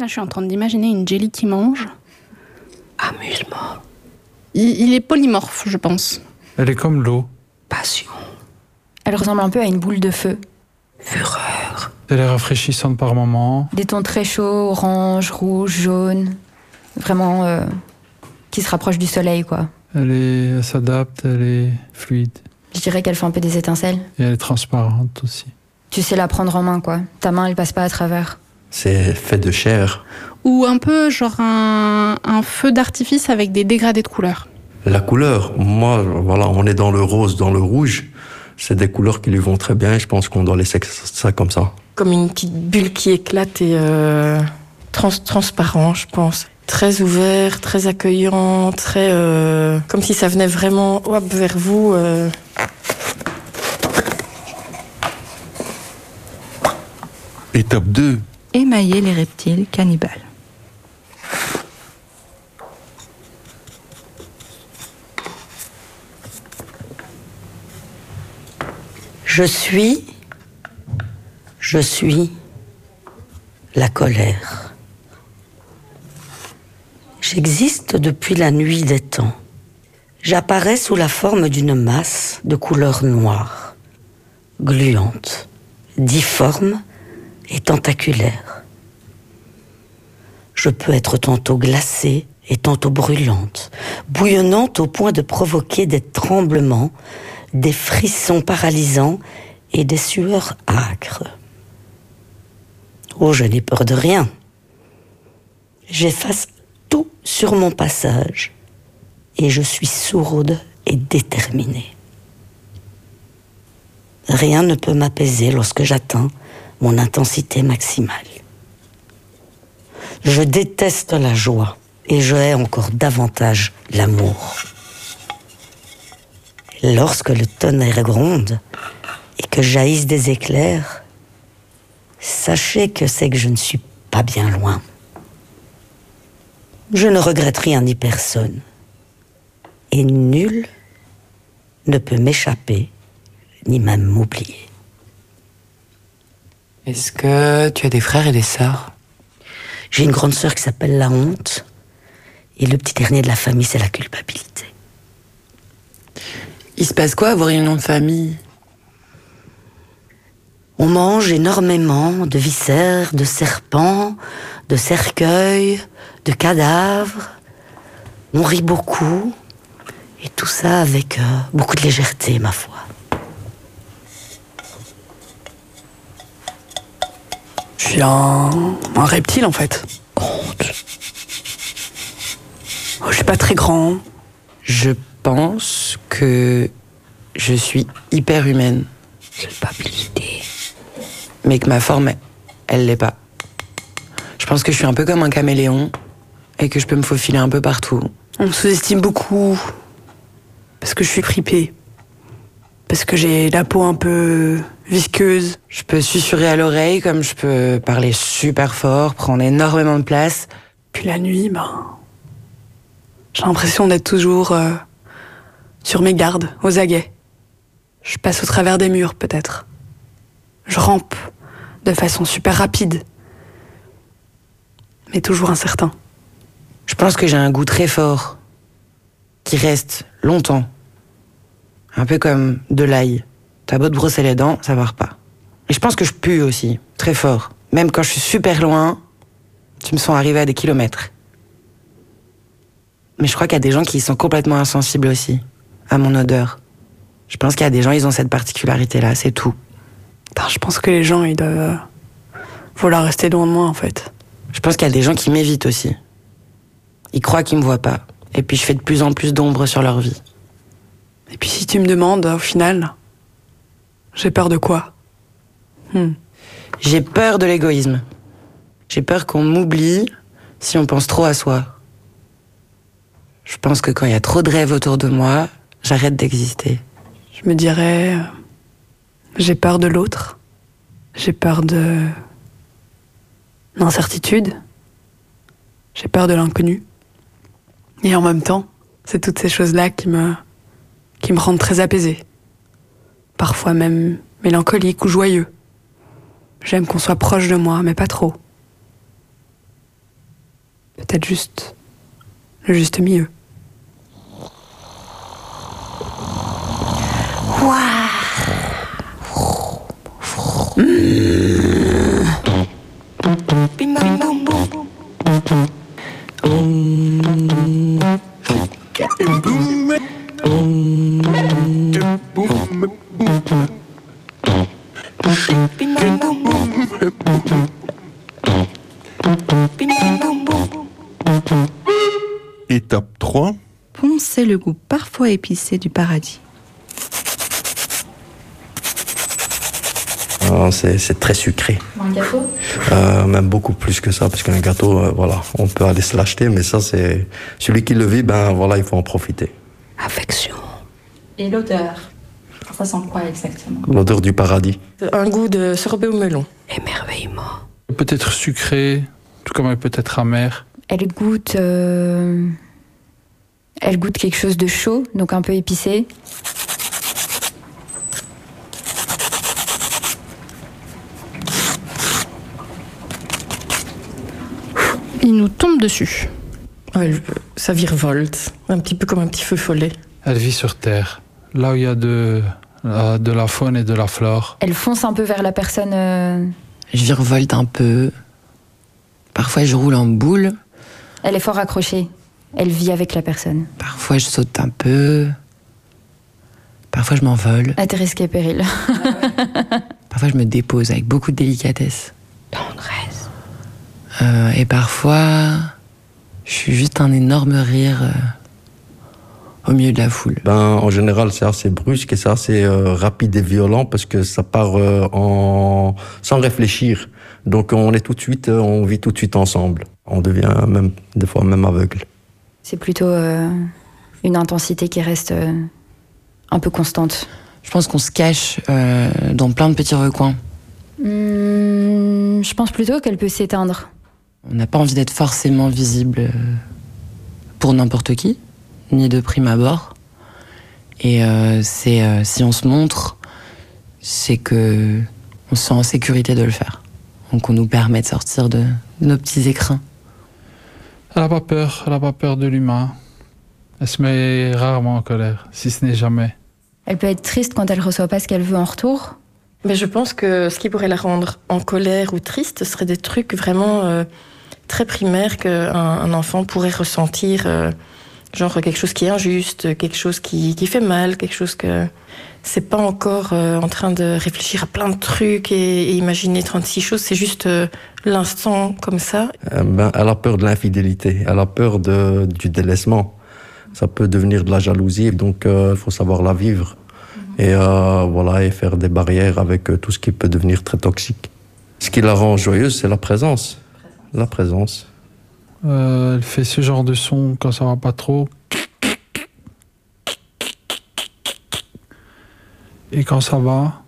Là, je suis en train d'imaginer une jelly qui mange. Amusement. Il est polymorphe, je pense. Elle est comme l'eau. Passion. Elle ressemble un peu à une boule de feu. Fureur. Elle est rafraîchissante par moments. Des tons très chauds, orange, rouge, jaune. Vraiment qui se rapproche du soleil, quoi. Elle s'adapte, elle est fluide. Je dirais qu'elle fait un peu des étincelles. Et elle est transparente aussi. Tu sais la prendre en main, quoi. Ta main, elle passe pas à travers. C'est fait de chair. Ou un peu genre un feu d'artifice avec des dégradés de couleurs. La couleur, moi, voilà, on est dans le rose, dans le rouge. C'est des couleurs qui lui vont très bien et je pense qu'on doit laisser ça comme ça. Comme une petite bulle qui éclate et transparent, je pense. Très ouvert, très accueillant, très comme si ça venait vraiment vers vous. Étape 2. Émailler les reptiles cannibales. Je suis la colère. J'existe depuis la nuit des temps. J'apparais sous la forme d'une masse de couleur noire, gluante, difforme et tentaculaire. Je peux être tantôt glacée et tantôt brûlante, bouillonnante au point de provoquer des tremblements, des frissons paralysants et des sueurs âcres. Oh, je n'ai peur de rien. J'efface tout sur mon passage et je suis sourde et déterminée. Rien ne peut m'apaiser lorsque j'atteins mon intensité maximale. Je déteste la joie et je hais encore davantage l'amour. Lorsque le tonnerre gronde et que jaillissent des éclairs, sachez que c'est que je ne suis pas bien loin. Je ne regrette rien ni personne. Et nul ne peut m'échapper, ni même m'oublier. Est-ce que tu as des frères et des sœurs? J'ai une grande sœur qui s'appelle la honte, et le petit dernier de la famille, c'est la culpabilité. Il se passe quoi à vos réunions de famille? On mange énormément de viscères, de serpents, de cercueils, de cadavres. On rit beaucoup, et tout ça avec beaucoup de légèreté, ma foi. Je suis un reptile, en fait. Oh, je suis pas très grand. Je pense que je suis hyper humaine. Culpabilité. Mais que ma forme, elle l'est pas. Je pense que je suis un peu comme un caméléon et que je peux me faufiler un peu partout. On me sous-estime beaucoup. Parce que je suis fripée. Parce que j'ai la peau un peu visqueuse. Je peux susurrer à l'oreille comme je peux parler super fort, prendre énormément de place. Puis la nuit, j'ai l'impression d'être toujours sur mes gardes, aux aguets. Je passe au travers des murs, peut-être. Je rampe de façon super rapide. Mais toujours incertain. Je pense que j'ai un goût très fort, qui reste longtemps. Un peu comme de l'ail. T'as beau te brosser les dents, ça part pas. Et je pense que je pue aussi, très fort. Même quand je suis super loin, tu me sens arriver à des kilomètres. Mais je crois qu'il y a des gens qui sont complètement insensibles aussi, à mon odeur. Je pense qu'il y a des gens, ils ont cette particularité-là, c'est tout. Je pense que les gens, ils doivent vouloir rester loin de moi, en fait. Je pense qu'il y a des gens qui m'évitent aussi. Ils croient qu'ils me voient pas. Et puis je fais de plus en plus d'ombre sur leur vie. Et puis si tu me demandes, au final, j'ai peur de quoi? J'ai peur de l'égoïsme. J'ai peur qu'on m'oublie si on pense trop à soi. Je pense que quand il y a trop de rêves autour de moi, j'arrête d'exister. Je me dirais, j'ai peur de l'autre. J'ai peur de l'incertitude. J'ai peur de l'inconnu. Et en même temps, c'est toutes ces choses-là qui me rendent très apaisée. Parfois même mélancolique ou joyeux. J'aime qu'on soit proche de moi, mais pas trop. Peut-être juste le juste milieu. Étape 3. Poncez le goût parfois épicé du paradis. C'est très sucré. Un gâteau? Même beaucoup plus que ça, parce qu'un gâteau, voilà, on peut aller se l'acheter, mais ça, c'est celui qui le vit, ben voilà, il faut en profiter. Affection. Et l'odeur? Ça sent quoi exactement? L'odeur du paradis. Un goût de sorbet au melon. Émerveillement. Peut-être sucré, tout comme elle peut être amère. Elle goûte quelque chose de chaud, donc un peu épicé. Il nous tombe dessus. Ça virevolte, un petit peu comme un petit feu follet. Elle vit sur Terre, là où il y a de la faune et de la flore. Elle fonce un peu vers la personne. Je virevolte un peu. Parfois, je roule en boule. Elle est fort accrochée. Elle vit avec la personne. Parfois, je saute un peu. Parfois, je m'envole. À tes risques et périls. Parfois, je me dépose avec beaucoup de délicatesse. Tendresse. Et parfois, je suis juste un énorme rire au milieu de la foule. Ben, en général, c'est assez brusque et c'est assez rapide et violent parce que ça part sans réfléchir. Donc, on vit tout de suite ensemble. On devient même, des fois, même aveugle. C'est plutôt une intensité qui reste un peu constante. Je pense qu'on se cache dans plein de petits recoins. Je pense plutôt qu'elle peut s'éteindre. On n'a pas envie d'être forcément visible pour n'importe qui, ni de prime abord. Et si on se montre, c'est que on se sent en sécurité de le faire. Donc on nous permet de sortir de nos petits écrins. Elle n'a pas peur de l'humain. Elle se met rarement en colère, si ce n'est jamais. Elle peut être triste quand elle ne reçoit pas ce qu'elle veut en retour. Mais je pense que ce qui pourrait la rendre en colère ou triste, ce serait des trucs vraiment très primaires qu'un enfant pourrait ressentir. Genre quelque chose qui est injuste, quelque chose qui fait mal, quelque chose que... C'est pas encore en train de réfléchir à plein de trucs et imaginer 36 choses, c'est juste l'instant comme ça. Elle a peur de l'infidélité, elle a peur du délaissement. Ça peut devenir de la jalousie, donc il faut savoir la vivre. Et voilà, et faire des barrières avec tout ce qui peut devenir très toxique. Ce qui la rend joyeuse, c'est la présence. La présence. Elle fait ce genre de son quand ça va pas trop. Et quand ça va,